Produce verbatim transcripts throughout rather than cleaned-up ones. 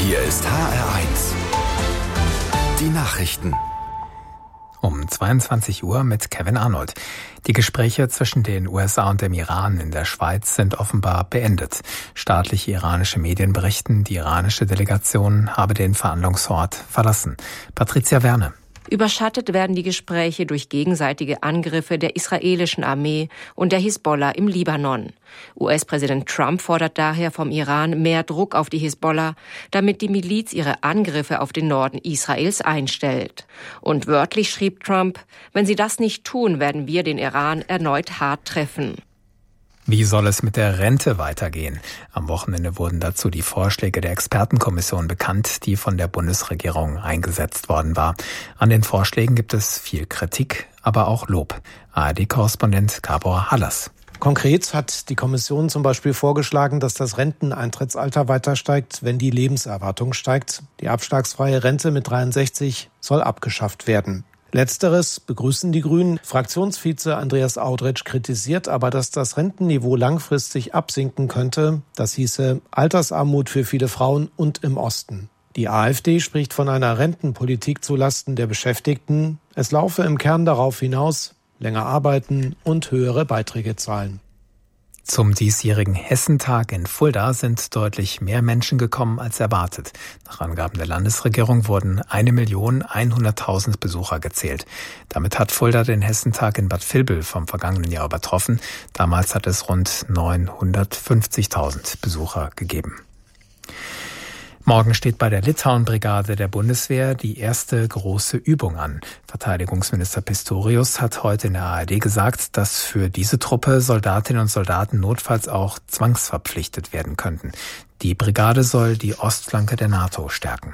Hier ist H R eins. Die Nachrichten. Um zweiundzwanzig Uhr mit Kevin Arnold. Die Gespräche zwischen den U S A und dem Iran in der Schweiz sind offenbar beendet. Staatliche iranische Medien berichten, die iranische Delegation habe den Verhandlungsort verlassen. Patricia Werne. Überschattet werden die Gespräche durch gegenseitige Angriffe der israelischen Armee und der Hisbollah im Libanon. U S-Präsident Trump fordert daher vom Iran mehr Druck auf die Hisbollah, damit die Miliz ihre Angriffe auf den Norden Israels einstellt. Und wörtlich schrieb Trump, wenn sie das nicht tun, werden wir den Iran erneut hart treffen. Wie soll es mit der Rente weitergehen? Am Wochenende wurden dazu die Vorschläge der Expertenkommission bekannt, die von der Bundesregierung eingesetzt worden war. An den Vorschlägen gibt es viel Kritik, aber auch Lob. A R D-Korrespondent Gabor Hallas. Konkret hat die Kommission zum Beispiel vorgeschlagen, dass das Renteneintrittsalter weiter steigt, wenn die Lebenserwartung steigt. Die abschlagsfreie Rente mit dreiundsechzig soll abgeschafft werden. Letzteres begrüßen die Grünen. Fraktionsvize Andreas Audretsch kritisiert aber, dass das Rentenniveau langfristig absinken könnte. Das hieße Altersarmut für viele Frauen und im Osten. Die AfD spricht von einer Rentenpolitik zulasten der Beschäftigten. Es laufe im Kern darauf hinaus, länger arbeiten und höhere Beiträge zahlen. Zum diesjährigen Hessentag in Fulda sind deutlich mehr Menschen gekommen als erwartet. Nach Angaben der Landesregierung wurden eine Million hunderttausend Besucher gezählt. Damit hat Fulda den Hessentag in Bad Vilbel vom vergangenen Jahr übertroffen. Damals hat es rund neunhundertfünfzigtausend Besucher gegeben. Morgen steht bei der Litauen-Brigade der Bundeswehr die erste große Übung an. Verteidigungsminister Pistorius hat heute in der A R D gesagt, dass für diese Truppe Soldatinnen und Soldaten notfalls auch zwangsverpflichtet werden könnten. Die Brigade soll die Ostflanke der NATO stärken.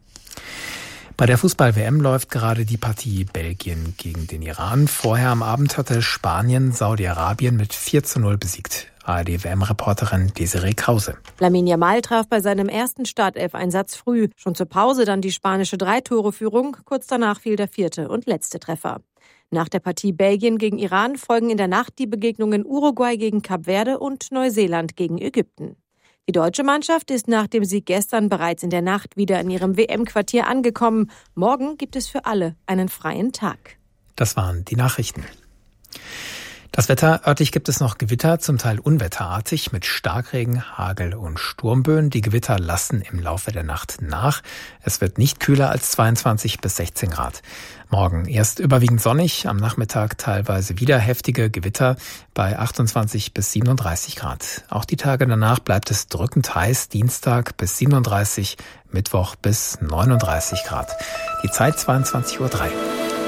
Bei der Fußball-W M läuft gerade die Partie Belgien gegen den Iran. Vorher am Abend hatte Spanien Saudi-Arabien mit vier zu null besiegt. A R D-W M-Reporterin Desiree Krause. Lamine Yamal traf bei seinem ersten Startelf-Einsatz früh. Schon zur Pause dann die spanische Drei-Tore-Führung. Kurz danach fiel der vierte und letzte Treffer. Nach der Partie Belgien gegen Iran folgen in der Nacht die Begegnungen Uruguay gegen Kap Verde und Neuseeland gegen Ägypten. Die deutsche Mannschaft ist nach dem Sieg gestern bereits in der Nacht wieder in ihrem W M-Quartier angekommen. Morgen gibt es für alle einen freien Tag. Das waren die Nachrichten. Das Wetter: Örtlich gibt es noch Gewitter, zum Teil unwetterartig mit Starkregen, Hagel und Sturmböen. Die Gewitter lassen im Laufe der Nacht nach. Es wird nicht kühler als zweiundzwanzig bis sechzehn Grad. Morgen erst überwiegend sonnig, am Nachmittag teilweise wieder heftige Gewitter bei achtundzwanzig bis siebenunddreißig Grad. Auch die Tage danach bleibt es drückend heiß, Dienstag bis siebenunddreißig, Mittwoch bis neununddreißig Grad. Die Zeit zweiundzwanzig Uhr drei.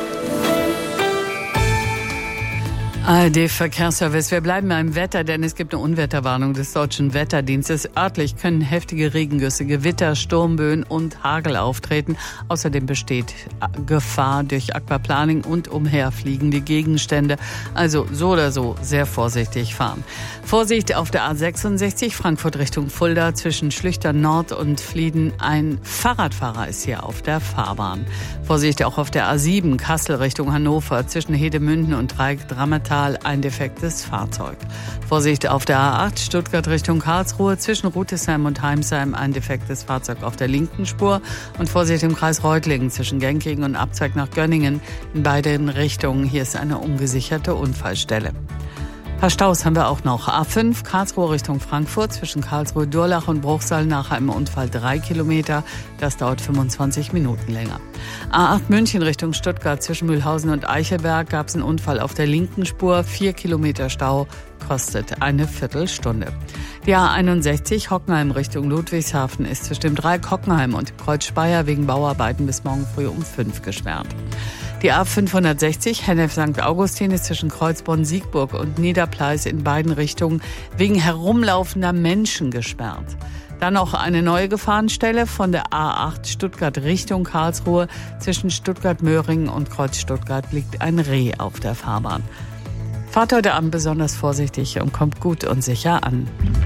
A R D-Verkehrsservice. Wir bleiben beim Wetter, denn es gibt eine Unwetterwarnung des Deutschen Wetterdienstes. Örtlich können heftige Regengüsse, Gewitter, Sturmböen und Hagel auftreten. Außerdem besteht Gefahr durch Aquaplaning und umherfliegende Gegenstände. Also so oder so sehr vorsichtig fahren. Vorsicht auf der A sechsundsechzig, Frankfurt Richtung Fulda, zwischen Schlüchtern Nord und Flieden. Ein Fahrradfahrer ist hier auf der Fahrbahn. Vorsicht auch auf der A sieben, Kassel Richtung Hannover, zwischen Hedemünden und Dreieck-Drammertal. Ein defektes Fahrzeug. Vorsicht auf der A acht, Stuttgart Richtung Karlsruhe, zwischen Rütesheim und Heimsheim ein defektes Fahrzeug auf der linken Spur. Und Vorsicht im Kreis Reutlingen zwischen Genkingen und Abzweig nach Gönningen in beiden Richtungen. Hier ist eine ungesicherte Unfallstelle. Ein paar Staus haben wir auch noch. A fünf, Karlsruhe Richtung Frankfurt, zwischen Karlsruhe, Durlach und Bruchsal nach einem Unfall drei Kilometer. Das dauert fünfundzwanzig Minuten länger. A acht München Richtung Stuttgart, zwischen Mühlhausen und Eichelberg gab es einen Unfall auf der linken Spur. Vier Kilometer Stau, kostet eine Viertelstunde. Die A einundsechzig, Hockenheim Richtung Ludwigshafen, ist zwischen dem Dreieck Hockenheim und dem Kreuz Speyer wegen Bauarbeiten bis morgen früh um fünf gesperrt. Die A fünfhundertsechzig, Hennef Sankt Augustin, ist zwischen Kreuzborn-Siegburg und Niederpleis in beiden Richtungen wegen herumlaufender Menschen gesperrt. Dann noch eine neue Gefahrenstelle von der A acht Stuttgart Richtung Karlsruhe. Zwischen Stuttgart-Möhringen und Kreuz Stuttgart liegt ein Reh auf der Fahrbahn. Fahrt heute Abend besonders vorsichtig und kommt gut und sicher an.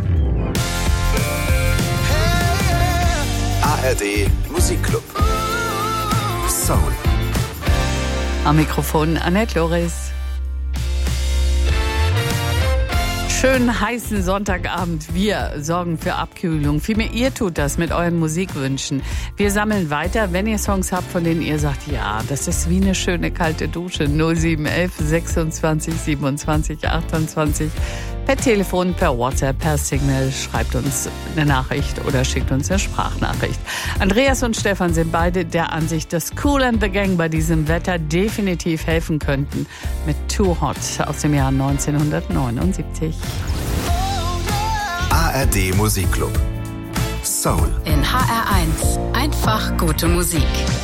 A R D Musikclub. Soul. Am Mikrofon Annette Loris. schönen heißen Sonntagabend. Wir sorgen für Abkühlung. Vielmehr ihr tut das mit euren Musikwünschen. Wir sammeln weiter, wenn ihr Songs habt, von denen ihr sagt, ja, das ist wie eine schöne kalte Dusche. null sieben elf sechsundzwanzig siebenundzwanzig achtundzwanzig. Per Telefon, per WhatsApp, per Signal. Schreibt uns eine Nachricht oder schickt uns eine Sprachnachricht. Andreas und Stefan sind beide der Ansicht, dass Kool and the Gang bei diesem Wetter definitiv helfen könnten. Mit Too Hot aus dem Jahr neunzehnhundertneunundsiebzig. A R D Musikclub. Soul. In H R eins. Einfach gute Musik.